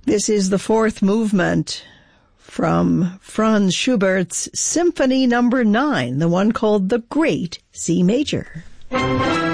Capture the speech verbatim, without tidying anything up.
This is the fourth movement from Franz Schubert's Symphony Number nine, the one called the Great C Major.